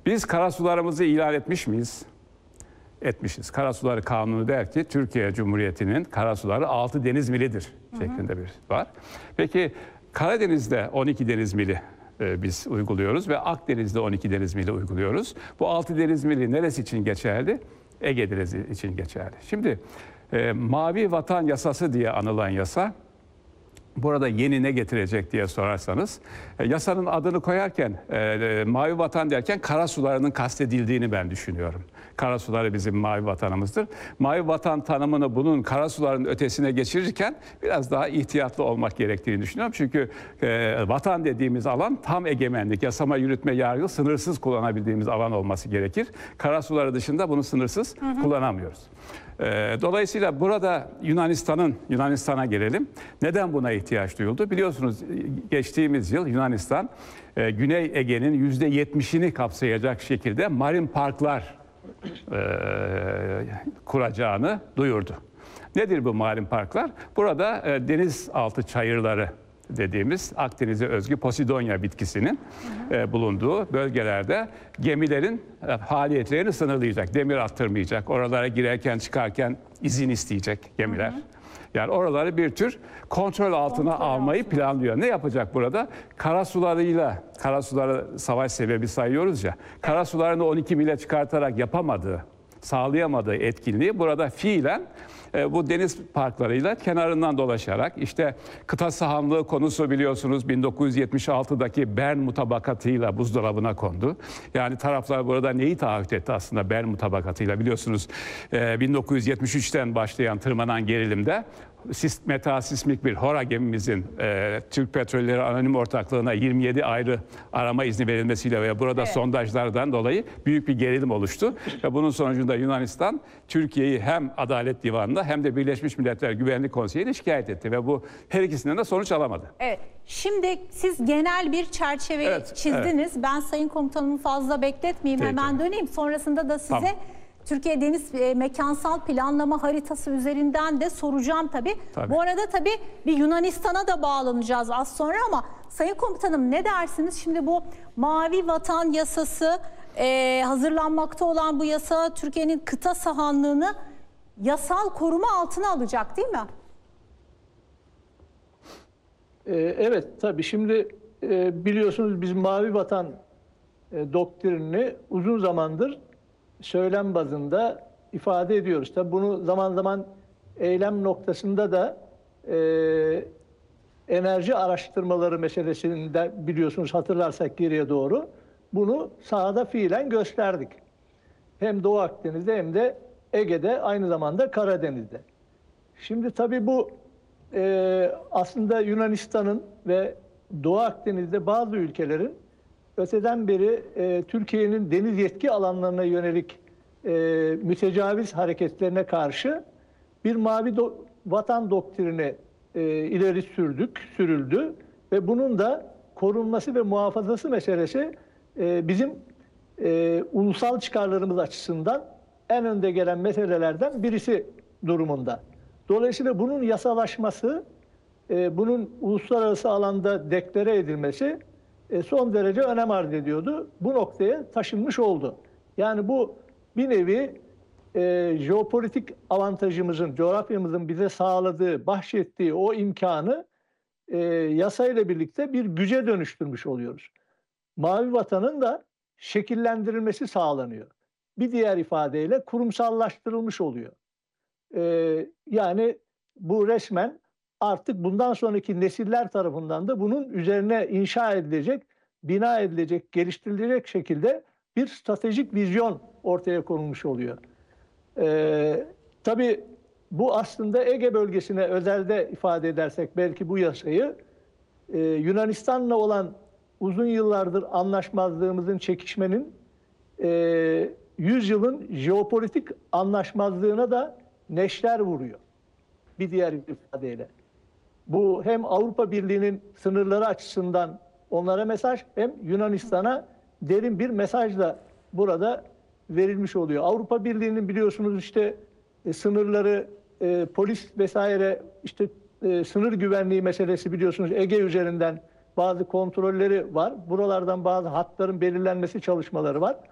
Biz karasularımızı ilan etmiş miyiz? Etmişiz. Karasuları Kanunu der ki Türkiye Cumhuriyeti'nin karasuları 6 deniz milidir şeklinde bir var. Peki Karadeniz'de 12 deniz mili biz uyguluyoruz ve Akdeniz'de 12 deniz mili uyguluyoruz. Bu 6 deniz mili neresi için geçerli? Ege Denizi için geçerli. Şimdi Mavi Vatan Yasası diye anılan yasa burada yeni ne getirecek diye sorarsanız yasanın adını koyarken Mavi Vatan derken karasularının kastedildiğini ben düşünüyorum. Karasuları bizim mavi vatanımızdır. Mavi vatan tanımını bunun karasuların ötesine geçirirken biraz daha ihtiyatlı olmak gerektiğini düşünüyorum. Çünkü vatan dediğimiz alan tam egemenlik, yasama, yürütme, yargı sınırsız kullanabildiğimiz alan olması gerekir. Karasuları dışında bunu sınırsız kullanamıyoruz. Dolayısıyla burada Yunanistan'a gelelim. Neden buna ihtiyaç duyuldu? Biliyorsunuz geçtiğimiz yıl Yunanistan Güney Ege'nin %70'ini kapsayacak şekilde marin parklar kuracağını duyurdu. Nedir bu marin parklar? Burada denizaltı çayırları dediğimiz Akdeniz'e özgü Posidonia bitkisinin bulunduğu bölgelerde gemilerin faaliyetlerini sınırlayacak, demir attırmayacak, oralara girerken çıkarken izin isteyecek gemiler. Yani oraları bir tür kontrol altına almayı planlıyor. Ne yapacak burada? Karasuları savaş sebebi sayıyoruz ya, karasularını 12 mile çıkartarak sağlayamadığı etkinliği burada fiilen bu deniz parklarıyla kenarından dolaşarak işte kıta sahanlığı konusu biliyorsunuz 1976'daki Bern mutabakatıyla buzdolabına kondu. Yani taraflar burada neyi taahhüt etti aslında Bern mutabakatıyla biliyorsunuz 1973'ten başlayan tırmanan gerilimde metasismik bir HORA gemimizin Türk Petrolleri Anonim Ortaklığı'na 27 ayrı arama izni verilmesiyle ve burada sondajlardan dolayı büyük bir gerilim oluştu. Ve bunun sonucunda Yunanistan Türkiye'yi hem Adalet Divanı'na hem de Birleşmiş Milletler Güvenlik Konseyi'ne şikayet etti ve bu her ikisinden de sonuç alamadı. Evet. Şimdi siz genel bir çerçeve çizdiniz. Evet. Ben Sayın Komutanımı fazla bekletmeyeyim. Peki. Hemen döneyim. Sonrasında da size Türkiye Deniz Mekansal Planlama Haritası üzerinden de soracağım tabii. Bu arada tabii bir Yunanistan'a da bağlanacağız az sonra ama Sayın Komutanım ne dersiniz? Şimdi bu Mavi Vatan Yasası hazırlanmakta olan bu yasa Türkiye'nin kıta sahanlığını yasal koruma altına alacak değil mi? Evet tabii şimdi biliyorsunuz biz Mavi Vatan doktrinini uzun zamandır söylem bazında ifade ediyoruz. Tabii bunu zaman zaman eylem noktasında da enerji araştırmaları meselesinde biliyorsunuz hatırlarsak geriye doğru bunu sahada fiilen gösterdik. Hem Doğu Akdeniz'de hem de Ege'de aynı zamanda Karadeniz'de. Şimdi tabii bu aslında Yunanistan'ın ve Doğu Akdeniz'de bazı ülkelerin öteden beri Türkiye'nin deniz yetki alanlarına yönelik mütecaviz hareketlerine karşı bir mavi vatan doktrini ileri sürüldü ve bunun da korunması ve muhafazası meselesi bizim ulusal çıkarlarımız açısından en önde gelen meselelerden birisi durumunda. Dolayısıyla bunun yasalaşması, bunun uluslararası alanda deklare edilmesi son derece önem arz ediyordu. Bu noktaya taşınmış oldu. Yani bu bir nevi jeopolitik avantajımızın, coğrafyamızın bize sağladığı, bahşettiği o imkanı yasayla birlikte bir güce dönüştürmüş oluyoruz. Mavi Vatan'ın da şekillendirilmesi sağlanıyor. Bir diğer ifadeyle kurumsallaştırılmış oluyor. Yani bu resmen artık bundan sonraki nesiller tarafından da bunun üzerine inşa edilecek, bina edilecek, geliştirilecek şekilde bir stratejik vizyon ortaya konulmuş oluyor. Tabii bu aslında Ege bölgesine özelde ifade edersek belki bu yasayı Yunanistan'la olan uzun yıllardır anlaşmazlığımızın, çekişmenin 100 yılın jeopolitik anlaşmazlığına da neşter vuruyor. Bir diğer ifadeyle. Bu hem Avrupa Birliği'nin sınırları açısından onlara mesaj hem Yunanistan'a derin bir mesaj da burada verilmiş oluyor. Avrupa Birliği'nin biliyorsunuz işte sınırları, polis vesaire işte sınır güvenliği meselesi biliyorsunuz Ege üzerinden bazı kontrolleri var. Buralardan bazı hatların belirlenmesi çalışmaları var.